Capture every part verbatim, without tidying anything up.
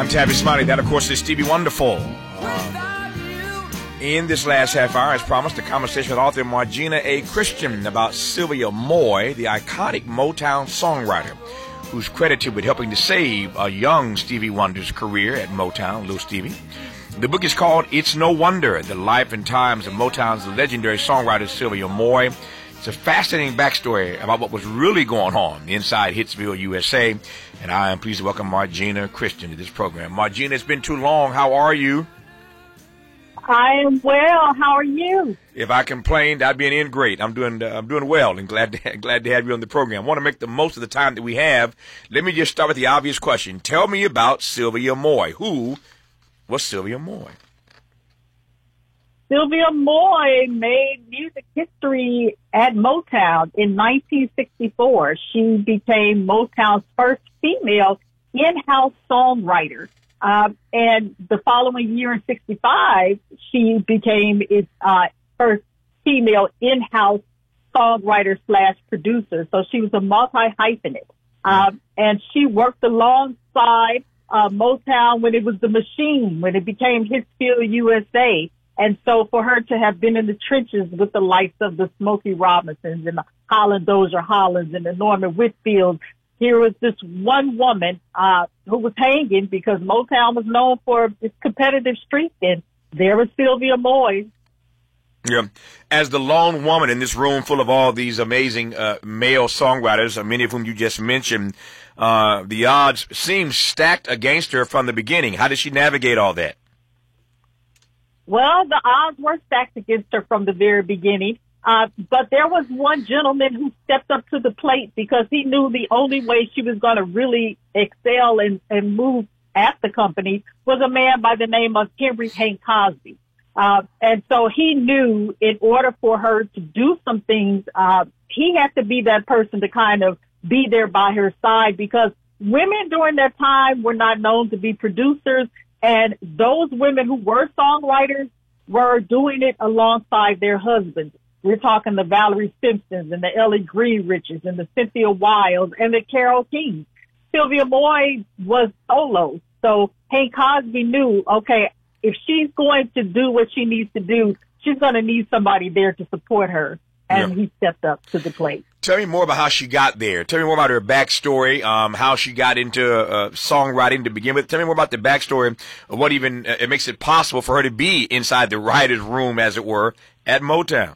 Tabby Smiley. That, of course, is Stevie Wonderful. Uh, in this last half hour, as promised, a conversation with author Margina A. Christian about Sylvia Moy, the iconic Motown songwriter, who's credited with helping to save a young Stevie Wonder's career at Motown, Little Stevie. The book is called It's No Wonder, The Life and Times of Motown's legendary songwriter Sylvia Moy. It's a fascinating backstory about what was really going on inside Hitsville, U S A. And I am pleased to welcome Margina Christian to this program. Margina, it's been too long. How are you? I am well. How are you? If I complained, I'd be an end great. I'm doing, uh, I'm doing well, and glad to, glad to have you on the program. I want to make the most of the time that we have. Let me just start with the obvious question. Tell me about Sylvia Moy. Who was Sylvia Moy? Sylvia Moy made music history at Motown in nineteen sixty-four. She became Motown's first female in-house songwriter. Uh, and the following year in sixty-five, she became its uh, first female in-house songwriter slash producer. So she was a multi-hyphenate. Uh, and she worked alongside uh, Motown when it was the Machine, when it became Hitsville, U S A. And so for her to have been in the trenches with the likes of the Smokey Robinsons and the Holland Dozier Hollands and the Norman Whitfield, here was this one woman uh who was hanging because Motown was known for its competitive streak, and there was Sylvia Moy. Yeah. As the lone woman in this room full of all these amazing uh, male songwriters, uh, many of whom you just mentioned, uh, the odds seem stacked against her from the beginning. How did she navigate all that? Well, the odds were stacked against her from the very beginning. Uh, but there was one gentleman who stepped up to the plate because he knew the only way she was going to really excel and, and move at the company was a man by the name of Henry Hank Cosby. Uh, and so he knew in order for her to do some things, uh, he had to be that person to kind of be there by her side, because women during that time were not known to be producers. And those women who were songwriters were doing it alongside their husbands. We're talking the Valerie Simpsons and the Ellie Greenriches and the Cynthia Wilds and the Carole Kings. Sylvia Moy was solo. So Hank Cosby knew, okay, if she's going to do what she needs to do, she's going to need somebody there to support her. And yeah. He stepped up to the plate. Tell me more about how she got there. Tell me more about her backstory, um, how she got into uh, songwriting to begin with. Tell me more about the backstory of what even uh, it makes it possible for her to be inside the writer's room, as it were, at Motown.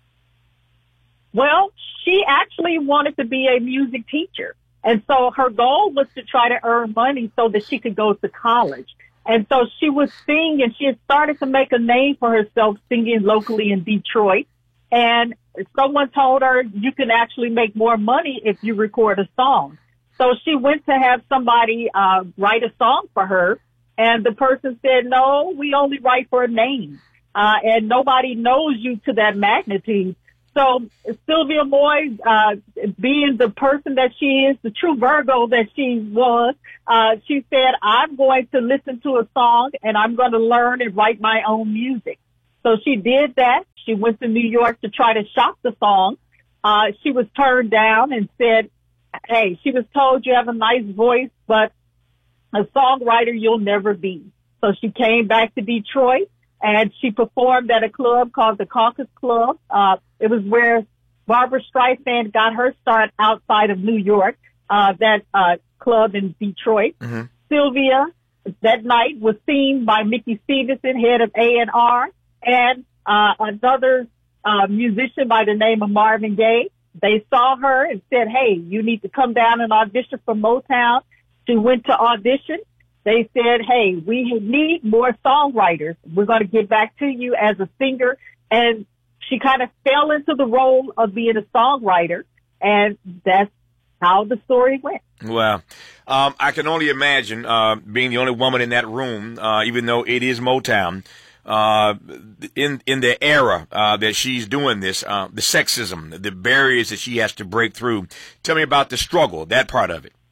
Well, she actually wanted to be a music teacher. And so her goal was to try to earn money so that she could go to college. And so she would sing, and she had started to make a name for herself singing locally in Detroit. And someone told her, you can actually make more money if you record a song. So she went to have somebody uh write a song for her, and the person said, no, we only write for a name, uh and nobody knows you to that magnitude. So Sylvia Moy, uh being the person that she is, the true Virgo that she was, uh she said, I'm going to listen to a song and I'm going to learn and write my own music. So she did that. She went to New York to try to shop the song. Uh, she was turned down and said, hey, she was told, you have a nice voice, but a songwriter you'll never be. So she came back to Detroit and she performed at a club called the Caucus Club. Uh, it was where Barbra Streisand got her start outside of New York, uh, that, uh, club in Detroit. Mm-hmm. Sylvia that night was seen by Mickey Stevenson, head of A and R, and Uh, another, uh, musician by the name of Marvin Gaye. They saw her and said, hey, you need to come down and audition for Motown. She went to audition. They said, hey, we need more songwriters. We're going to get back to you as a singer. And she kind of fell into the role of being a songwriter. And that's how the story went. Well, um, I can only imagine, uh, being the only woman in that room, uh, even though it is Motown, uh, in, in the era, uh, that she's doing this, uh, the sexism, the barriers that she has to break through. Tell me about the struggle, that part of it.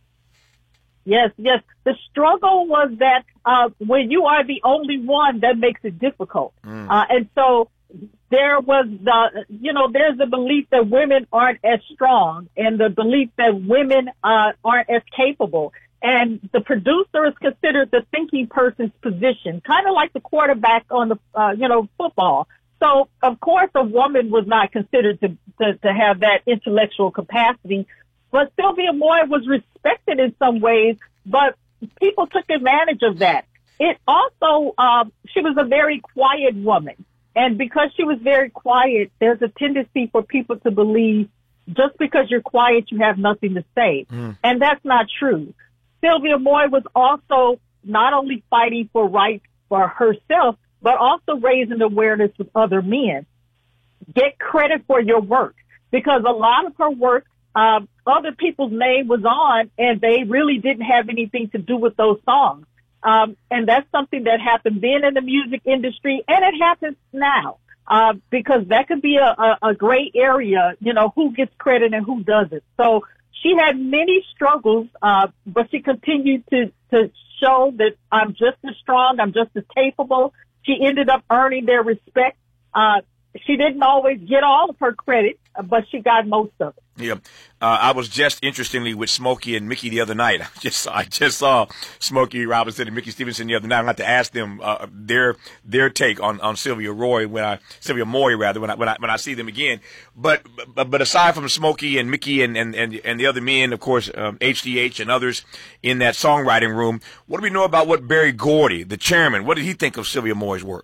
Yes, yes. The struggle was that, uh, when you are the only one, that makes it difficult. Mm. Uh, and so there was the, you know, there's the belief that women aren't as strong and the belief that women, uh, aren't as capable. And the producer is considered the thinking person's position, kind of like the quarterback on the, uh, you know, football. So, of course, a woman was not considered to, to, to have that intellectual capacity. But Sylvia Moy was respected in some ways, but people took advantage of that. It also, uh, she was a very quiet woman. And because she was very quiet, there's a tendency for people to believe just because you're quiet, you have nothing to say. Mm. And that's not true. Sylvia Moy was also not only fighting for rights for herself, but also raising awareness with other men. Get credit for your work, because a lot of her work, uh, other people's name was on, and they really didn't have anything to do with those songs. Um, and that's something that happened then in the music industry, and it happens now, uh, because that could be a, a, a gray area, you know, who gets credit and who doesn't. So she had many struggles, uh, but she continued to, to show that I'm just as strong, I'm just as capable. She ended up earning their respect. Uh, she didn't always get all of her credit, but she got most of it. Yeah. Uh, I was just interestingly with Smokey and Mickey the other night. I just, I just saw Smokey Robinson and Mickey Stevenson the other night. I got to ask them, uh, their, their take on, on Sylvia Roy when I, Sylvia Moy rather, when I, when I, when I see them again. But, but, but aside from Smokey and Mickey and, and, and, and the other men, of course, um, H D H and others in that songwriting room, what do we know about what Berry Gordy, the chairman, what did he think of Sylvia Moy's work?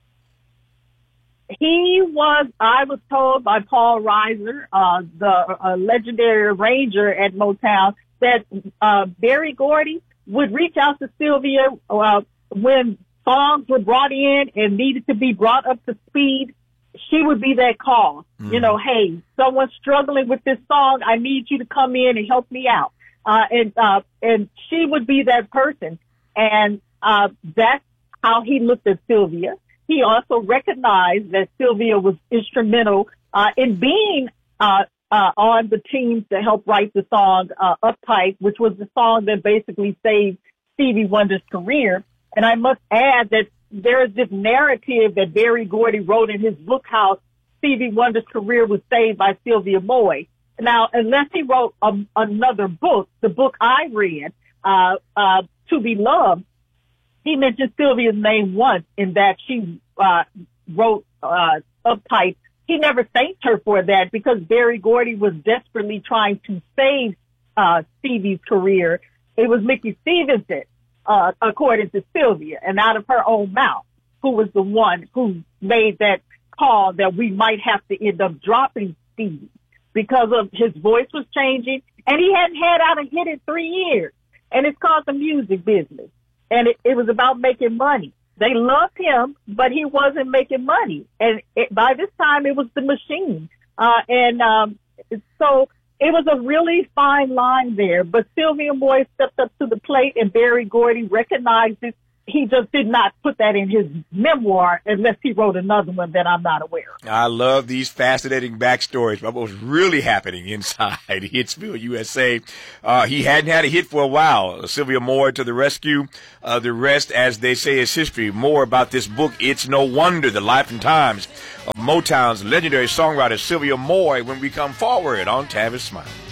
He was, I was told by Paul Reiser, uh, the uh, legendary arranger at Motown, that uh, Berry Gordy would reach out to Sylvia uh, when songs were brought in and needed to be brought up to speed. She would be that call. Mm-hmm. You know, hey, someone's struggling with this song. I need you to come in and help me out. Uh, and uh, and she would be that person. And uh, that's how he looked at Sylvia. He also recognized that Sylvia was instrumental uh, in being uh, uh, on the team to help write the song uh, Uptight, which was the song that basically saved Stevie Wonder's career. And I must add that there is this narrative that Berry Gordy wrote in his book how Stevie Wonder's career was saved by Sylvia Moy. Now, unless he wrote a, another book, the book I read, uh, uh, To Be Loved, he mentioned Sylvia's name once in that she uh, wrote uh, Uptight. He never thanked her for that because Berry Gordy was desperately trying to save uh, Stevie's career. It was Mickey Stevenson, uh, according to Sylvia, and out of her own mouth, who was the one who made that call that we might have to end up dropping Stevie because of his voice was changing, and he hadn't had out a hit in three years. And it's called the music business. And it, it was about making money. They loved him, but he wasn't making money. And it, by this time, it was the machine. Uh, and um, so it was a really fine line there. But Sylvia Moy stepped up to the plate, and Berry Gordy recognized it. He just did not put that in his memoir unless he wrote another one that I'm not aware of. I love these fascinating backstories about what was really happening inside Hitsville, U S A. Uh, he hadn't had a hit for a while. Sylvia Moy to the rescue. Uh, the rest, as they say, is history. More about this book, It's No Wonder, The Life and Times of Motown's legendary songwriter Sylvia Moy when we come forward on Tavis Smile.